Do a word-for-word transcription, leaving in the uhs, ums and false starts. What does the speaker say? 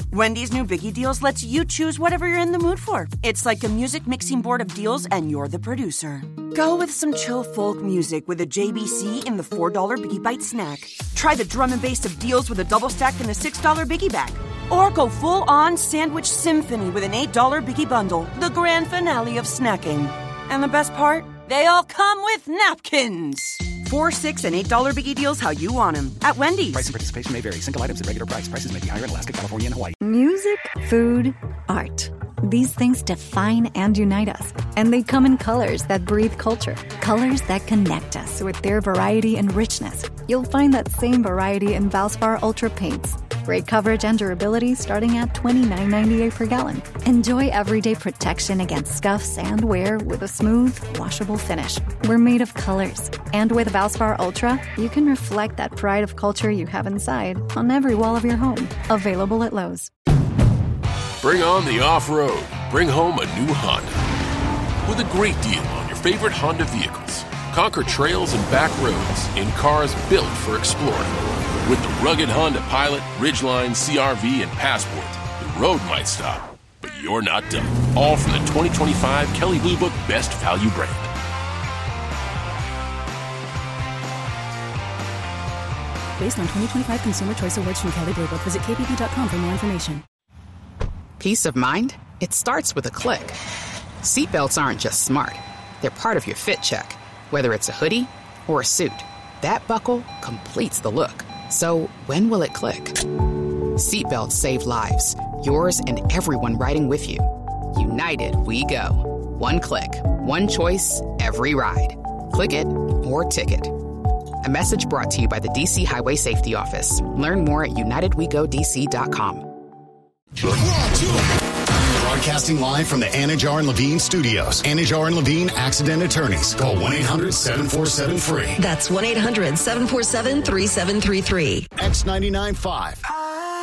Wendy's new Biggie Deals lets you choose whatever you're in the mood for. It's like a music mixing board of deals, and you're the producer. Go with some chill folk music with a J B C in the four dollar Biggie Bite snack. Try the drum and bass of deals with a double stack in the six dollar Biggie Bag. Or go full-on sandwich symphony with an eight dollar Biggie Bundle, the grand finale of snacking. And the best part? They all come with napkins. Four, six, and eight dollar Biggie Deals how you want them at Wendy's. Price and participation may vary. Single items at regular price. Prices may be higher in Alaska, California, and Hawaii. Music, food, art. These things define and unite us. And they come in colors that breathe culture. Colors that connect us with their variety and richness. You'll find that same variety in Valspar Ultra paints. Great coverage and durability starting at twenty-nine ninety-eight per gallon. Enjoy everyday protection against scuffs and wear with a smooth, washable finish. We're made of colors. And with Valspar Ultra, you can reflect that pride of culture you have inside on every wall of your home. Available at Lowe's. Bring on the off-road. Bring home a new Honda. With a great deal on your favorite Honda vehicles. Conquer trails and back roads in cars built for exploring. With the rugged Honda Pilot, Ridgeline, C R V, and Passport, the road might stop, but you're not done. All from the twenty twenty-five Kelley Blue Book Best Value brand. Based on twenty twenty-five Consumer Choice Awards from Kelley Blue Book, visit K B B dot com for more information. Peace of mind? It starts with a click. Seatbelts aren't just smart. They're part of your fit check, whether it's a hoodie or a suit. That buckle completes the look. So when will it click? Seatbelts save lives. Yours and everyone riding with you. United we go. One click. One choice. Every ride. Click it or ticket. A message brought to you by the D C Highway Safety Office. Learn more at united we go d c dot com. Broadcasting live from the Anajar and Levine studios. Anajar and Levine Accident Attorneys. Call one eight hundred seven four seven free. That's one eight hundred seven four seven three seven three three. X ninety-nine point five.